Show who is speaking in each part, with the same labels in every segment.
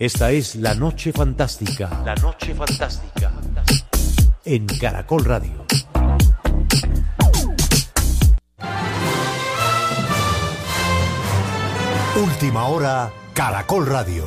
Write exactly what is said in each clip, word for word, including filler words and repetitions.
Speaker 1: Esta es La Noche Fantástica. La Noche Fantástica. En Caracol Radio. Última hora, Caracol Radio.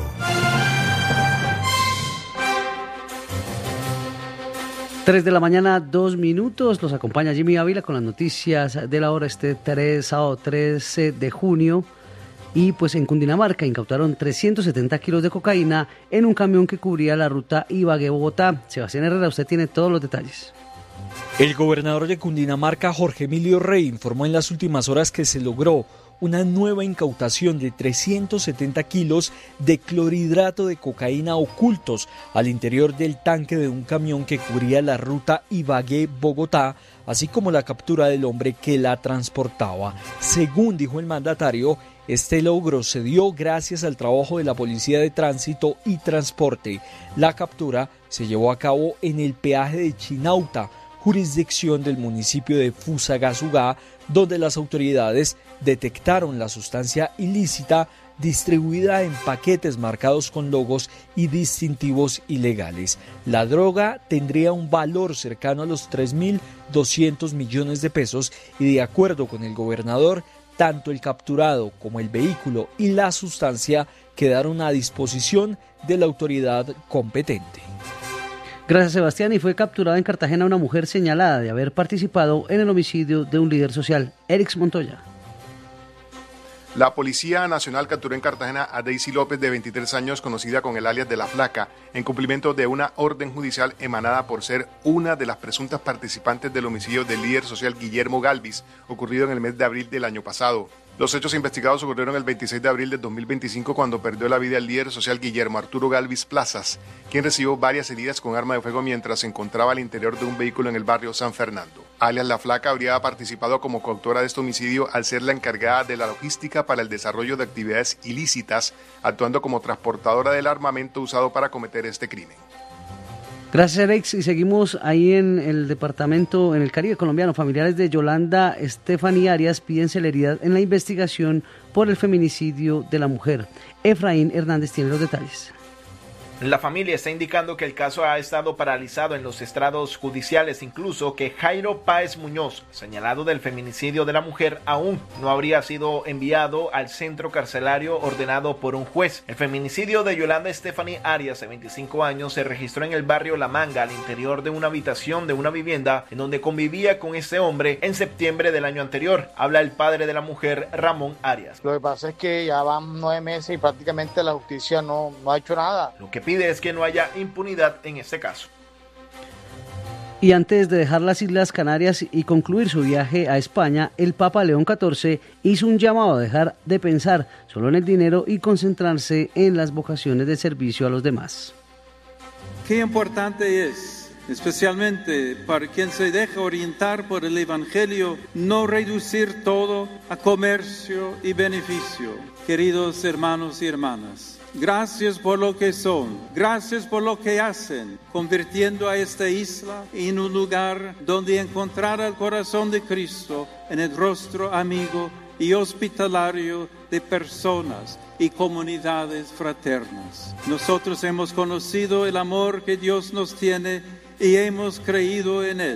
Speaker 2: Tres de la mañana, dos minutos. Los acompaña Jimmy Ávila con las noticias de la hora este tres, sábado trece de junio. Y pues en Cundinamarca incautaron trescientos setenta kilos de cocaína en un camión que cubría la ruta Ibagué-Bogotá. Sebastián Herrera, usted tiene todos los detalles.
Speaker 3: El gobernador de Cundinamarca, Jorge Emilio Rey, informó en las últimas horas que se logró una nueva incautación de trescientos setenta kilos de clorhidrato de cocaína ocultos al interior del tanque de un camión que cubría la ruta Ibagué-Bogotá, así como la captura del hombre que la transportaba. Según dijo el mandatario, este logro se dio gracias al trabajo de la Policía de Tránsito y Transporte. La captura se llevó a cabo en el peaje de Chinauta, jurisdicción del municipio de Fusagasugá, donde las autoridades detectaron la sustancia ilícita distribuida en paquetes marcados con logos y distintivos ilegales. La droga tendría un valor cercano a los tres mil doscientos millones de pesos y, de acuerdo con el gobernador, tanto el capturado como el vehículo y la sustancia quedaron a disposición de la autoridad competente.
Speaker 2: Gracias, Sebastián. Y fue capturada en Cartagena una mujer señalada de haber participado en el homicidio de un líder social, Erix Montoya.
Speaker 4: La Policía Nacional capturó en Cartagena a Daisy López, de veintitrés años, conocida con el alias de La Flaca, en cumplimiento de una orden judicial emanada por ser una de las presuntas participantes del homicidio del líder social Guillermo Galvis, ocurrido en el mes de abril del año pasado. Los hechos investigados ocurrieron el veintiséis de abril de dos mil veinticinco, cuando perdió la vida el líder social Guillermo Arturo Galvis Plazas, quien recibió varias heridas con arma de fuego mientras se encontraba al interior de un vehículo en el barrio San Fernando. Alias La Flaca habría participado como coautora de este homicidio al ser la encargada de la logística para el desarrollo de actividades ilícitas, actuando como transportadora del armamento usado para cometer este crimen.
Speaker 2: Gracias, Erix. Y seguimos ahí en el departamento, en el Caribe colombiano. Familiares de Yolanda Estefany Arias piden celeridad en la investigación por el feminicidio de la mujer. Efraín Hernández tiene los detalles.
Speaker 5: La familia está indicando que el caso ha estado paralizado en los estrados judiciales, incluso que Jairo Páez Muñoz, señalado del feminicidio de la mujer, aún no habría sido enviado al centro carcelario ordenado por un juez. El feminicidio de Yolanda Estefany Arias, de veinticinco años, se registró en el barrio La Manga, al interior de una habitación de una vivienda en donde convivía con este hombre en septiembre del año anterior. Habla el padre de la mujer, Ramón Arias.
Speaker 6: Lo que pasa es que ya van nueve meses y prácticamente la justicia no, no ha hecho nada.
Speaker 5: Lo que pide es que no haya impunidad en este caso.
Speaker 2: Y antes de dejar las Islas Canarias y concluir su viaje a España, el Papa León catorce hizo un llamado a dejar de pensar solo en el dinero y concentrarse en las vocaciones de servicio a los demás.
Speaker 7: Qué importante es, especialmente para quien se deja orientar por el Evangelio, no reducir todo a comercio y beneficio. Queridos hermanos y hermanas, gracias por lo que son, gracias por lo que hacen, convirtiendo a esta isla en un lugar donde encontrar el corazón de Cristo en el rostro amigo y hospitalario de personas y comunidades fraternas. Nosotros hemos conocido el amor que Dios nos tiene y hemos creído en él.